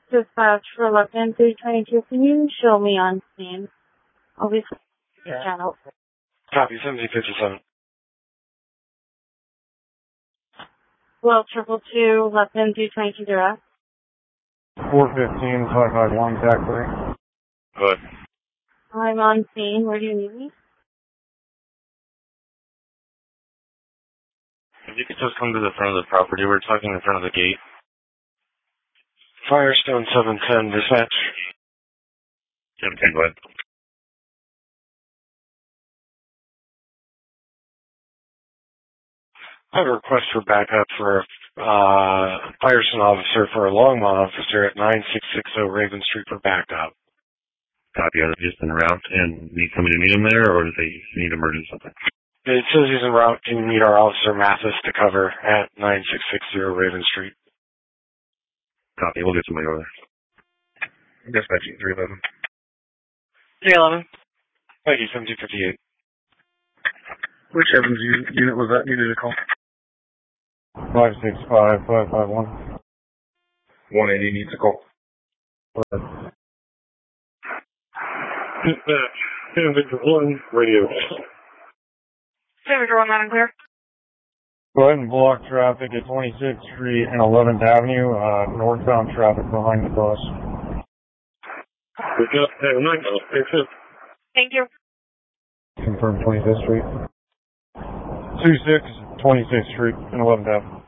Dispatch for Lufkin 322. Can you show me on scene? I'll be channel. Copy, 1757. Well, 222, Lufkin 322 direct. 415, 551, TAC 3. Good. I'm on scene. Where do you need me? If you could just come to the front of the property, we're talking in front of the gate. Firestone 710, dispatch. 710, go ahead. I have a request for backup for Firestone officer for a Longmont officer at 9660 Raven Street for backup. Copy. Are they just en route and need somebody to meet them there, or do they need emergency something? It says he's en route to meet our officer Mathis to cover at 9660 Raven Street. Copy. We'll get somebody over there. Dispatching 311. 311. Thank you, 1758. Which Evans unit was that needed to call? 565, 551. 180 needs a call. Dispatch, San Victor 1, radio. San Victor 1, loud and clear. Go ahead and block traffic at 26th Street and 11th Avenue, northbound traffic behind the bus. We got that night. Thank you. Confirm 25th Street. 26th, 26th Street and 11th Avenue.